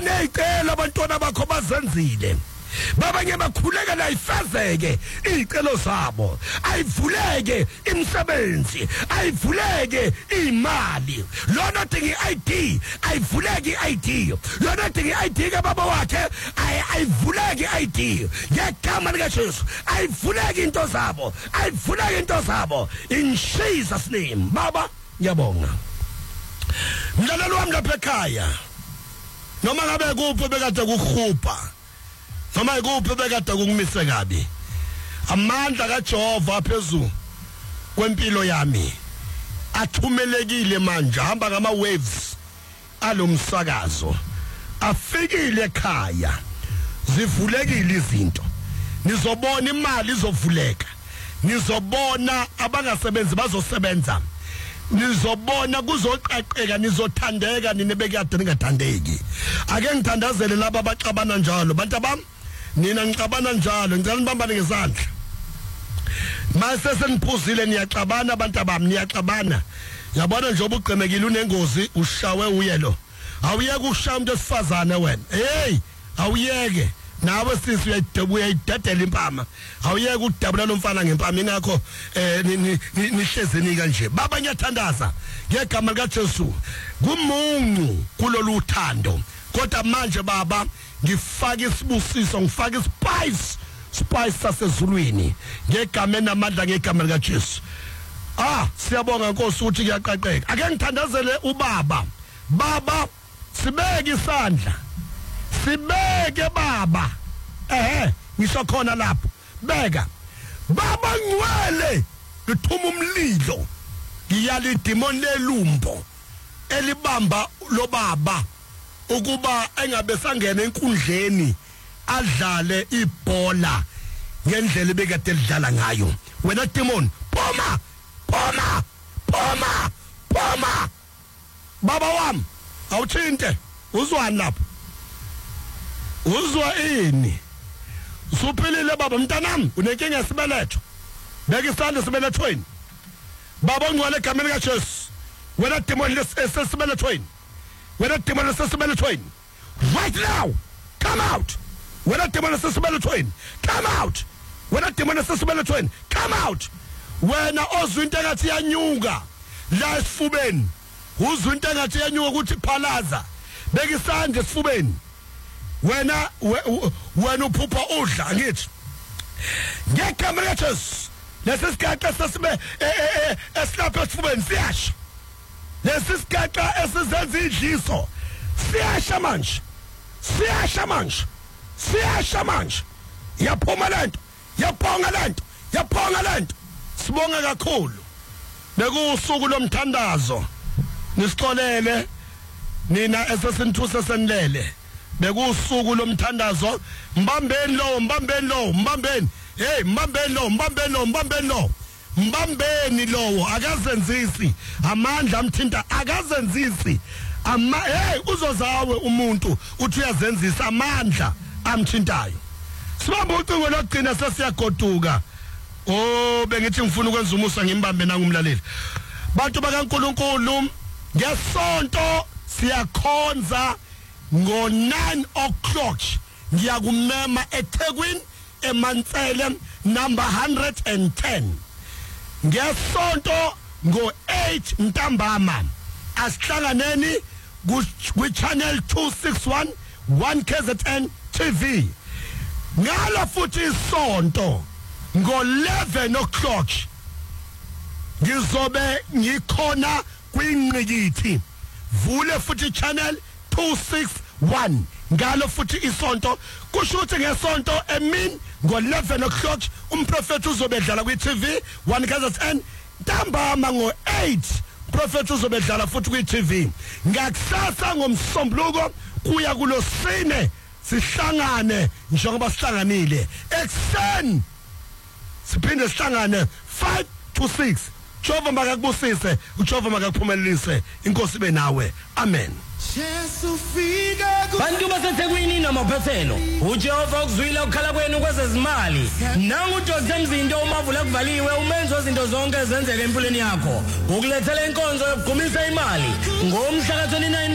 banezicelo abantwana bakho bazenzile babanye bakhuleka la ifezeke izicelo zabo ayivuleke imisebenzi ayivuleke imali lona dingi ID ayivuleke ID lona dingi ID ke baba wakhe ayivuleke ID ngegama lika Jesu ayivuleke into zabo ayivuleke into zabo in Jesus name baba ngiyabonga mdlalelo wami lapha ekhaya noma ngabe kuphi bekade kukhupha noma ikuphi bekade kungimise kabi amandla kaJehova phezulu kwempilo yami athumelekile manje hamba ngama waves alomsakazo afikile ekhaya zivulekile izinto nizobona imali izovuleka nizobona abangasebenzi bazosebenza nizobona kuzoqaqeka nizothandeka nini bekade ningathandeki ake ngithandazele laba abaxabana njalo bantu bami nina ngixabana njalo ngicela nibambane ngezandla mase seniphuzile niyaxabana abantu bami niyaxabana yabona njengoba ugqemekile unengozi ushawe uyelo awuyeke ukushaya umuntu esifazane wena hey awuyeke nawe sisi uyayidedela impama awuyeke ukudabula lomfana ngempama ingakho nihlezeni kanje baba ngiyathandaza ngegama lika Jesu kumuncu kulolu uthando kodwa manje baba ngifaka isibusiso ngifaka spice sasezulwini ngegama enamandla ngegama lika Jesu siyabonga Nkosi ukuthi kuyaqaqeka ake ngithandazele ubaba baba sibeke isandla sibeke baba ngisho khona lapho beka baba ngwele ngithuma umlilo ngiyali demon lelumbo elibamba lo baba ukuba engabe sangena enkundleni adlale ibhola ngendlela ebekade lidlala ngayo wena demon phoma baba wami awuthinte uzwani lapho uzwa ini usuphilile baba mntanami unenkinga yesibeletho beka isandla sibelethweni baba ngwale egameni lika Jesu wena demon lesesibelethweni wena demon lesesibelethweni right now come out wena demon lesesibelethweni come out wena demon lesesibelethweni come out wena ozwa into engathi yanyuka la esifubeni uzwa into engathi yanyuka ukuthi phalaza beka isandla esifubeni wena uphupha udla angithi ngegama lika Jesu lesisigaqa sesibe esilapha esifubeni siyasha lesisigaqa esizenza idliso siyasha manje yaphuma lento yaphonga lento sibonga kakhulu bekusuku lomthandazo nisixolele nina esesinthuse senilele bekusuku lomthandazo mbambeni hey mbambeni lowo akazenzisi amandla amthinta akazenzisi hey uzozawe umuntu uthi uyazenzisa amandla amthintayo sibambe ucingo lokugcina sesiyagoduka bengithi ngifuna ukwenza umusa ngimbambe nangumlaleli bantu bakaNkuluNkulu ngesonto siyakhonza ngo9 o'clock ngiyakumema eThekwini eMantsele number 110 ngesonto ngo8 ntambama asihlanganeni ku channel 261 1KZN TV ngala futhi isonto ngo11 o'clock ngizobe ngikhona kwingqikithi vule futhi channel 261 ngalo futhi isonto kusho ukuthi ngesonto emini ngo11 o'clock umprofeti uzobe edlala kwi-TV 1KZN ntambama ngo8 umprofeti uzobe edlala futhi kwi-TV ngakusasa ngomsombuluko kuya kulosine sihlangane njengoba sihlanganile ekseni siphinde sihlangane 5 to 6 Jehova makakubusise uJehova makakuphumelelise inkosi ibe nawe amen bantu baseThekwini namaphethelo uJehova ukuzwile ukukhala kwenu kwezezimali nangu uDr Mzindo umavula kuvaliwe umenzo izinto zonke ezenzeka empilweni yakho ukulethela inkonzo yokugqumisa imali ngomhla ka 29